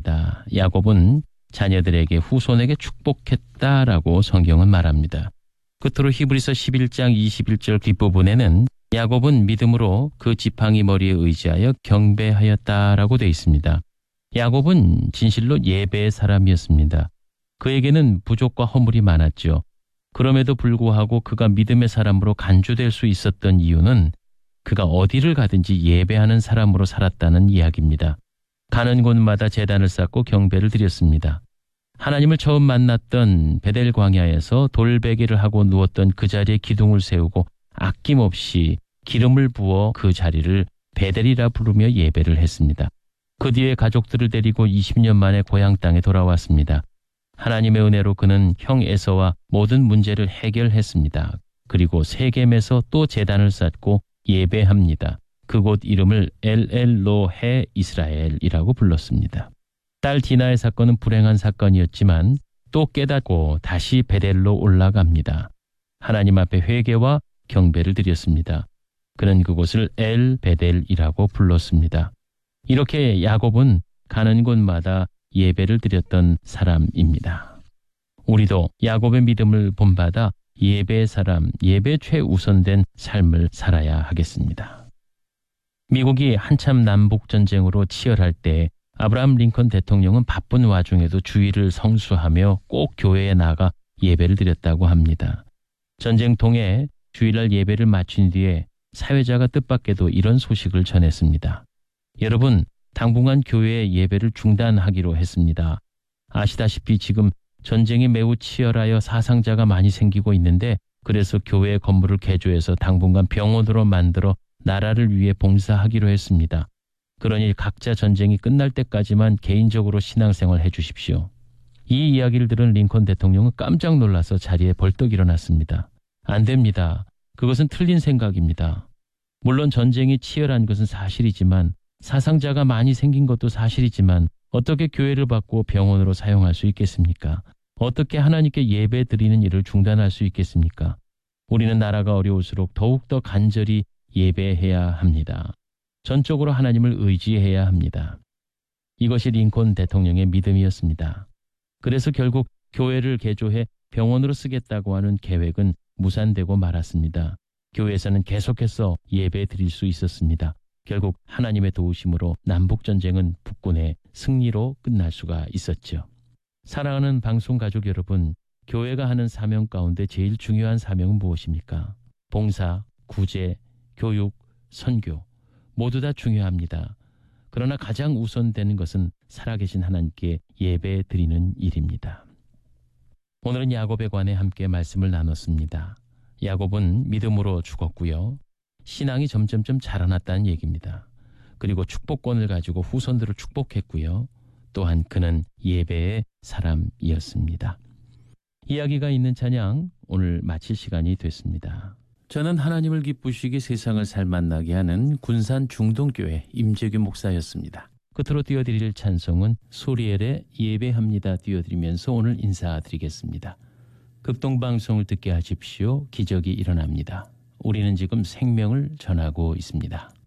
있습니다. 야곱은 자녀들에게 후손에게 축복했다라고 성경은 말합니다. 끝으로 히브리서 11장 21절 뒷부분에는 야곱은 믿음으로 그 지팡이 머리에 의지하여 경배하였다라고 되어 있습니다. 야곱은 진실로 예배의 사람이었습니다. 그에게는 부족과 허물이 많았죠. 그럼에도 불구하고 그가 믿음의 사람으로 간주될 수 있었던 이유는 그가 어디를 가든지 예배하는 사람으로 살았다는 이야기입니다. 가는 곳마다 제단을 쌓고 경배를 드렸습니다. 하나님을 처음 만났던 베델 광야에서 돌베개를 하고 누웠던 그 자리에 기둥을 세우고 아낌없이 기름을 부어 그 자리를 베델이라 부르며 예배를 했습니다. 그 뒤에 가족들을 데리고 20년 만에 고향 땅에 돌아왔습니다. 하나님의 은혜로 그는 형 에서와 모든 문제를 해결했습니다. 그리고 세겜에서 또 제단을 쌓고 예배합니다. 그곳 이름을 엘엘로헤 이스라엘이라고 불렀습니다. 딸 디나의 사건은 불행한 사건이었지만 또 깨닫고 다시 베델로 올라갑니다. 하나님 앞에 회개와 경배를 드렸습니다. 그는 그곳을 엘 베델이라고 불렀습니다. 이렇게 야곱은 가는 곳마다 예배를 드렸던 사람입니다. 우리도 야곱의 믿음을 본받아 예배의 사람, 예배 최우선된 삶을 살아야 하겠습니다. 미국이 한참 남북전쟁으로 치열할 때 아브라함 링컨 대통령은 바쁜 와중에도 주일을 성수하며 꼭 교회에 나가 예배를 드렸다고 합니다. 전쟁통에 주일날 예배를 마친 뒤에 사회자가 뜻밖에도 이런 소식을 전했습니다. 여러분, 당분간 교회의 예배를 중단하기로 했습니다. 아시다시피 지금 전쟁이 매우 치열하여 사상자가 많이 생기고 있는데 그래서 교회 건물을 개조해서 당분간 병원으로 만들어 나라를 위해 봉사하기로 했습니다. 그러니 각자 전쟁이 끝날 때까지만 개인적으로 신앙생활 해주십시오. 이 이야기를 들은 링컨 대통령은 깜짝 놀라서 자리에 벌떡 일어났습니다. 안 됩니다. 그것은 틀린 생각입니다. 물론 전쟁이 치열한 것은 사실이지만 사상자가 많이 생긴 것도 사실이지만 어떻게 교회를 받고 병원으로 사용할 수 있겠습니까? 어떻게 하나님께 예배 드리는 일을 중단할 수 있겠습니까? 우리는 나라가 어려울수록 더욱더 간절히 예배해야 합니다. 전적으로 하나님을 의지해야 합니다. 이것이 링컨 대통령의 믿음이었습니다. 그래서 결국 교회를 개조해 병원으로 쓰겠다고 하는 계획은 무산되고 말았습니다. 교회에서는 계속해서 예배 드릴 수 있었습니다. 결국 하나님의 도우심으로 남북전쟁은 북군의 승리로 끝날 수가 있었죠. 사랑하는 방송 가족 여러분, 교회가 하는 사명 가운데 제일 중요한 사명은 무엇입니까? 봉사, 구제, 교육, 선교 모두 다 중요합니다. 그러나 가장 우선되는 것은 살아계신 하나님께 예배 드리는 일입니다. 오늘은 야곱에 관해 함께 말씀을 나눴습니다. 야곱은 믿음으로 죽었고요. 신앙이 점점점 자라났다는 얘기입니다. 그리고 축복권을 가지고 후손들을 축복했고요. 또한 그는 예배의 사람이었습니다. 이야기가 있는 찬양 오늘 마칠 시간이 됐습니다. 저는 하나님을 기쁘시게 세상을 살만나게 하는 군산 중동교회 임재규 목사였습니다. 끝으로 띄워드릴 찬송은 소리엘의 예배합니다 띄워드리면서 오늘 인사드리겠습니다. 극동방송을 듣게 하십시오. 기적이 일어납니다. 우리는 지금 생명을 전하고 있습니다.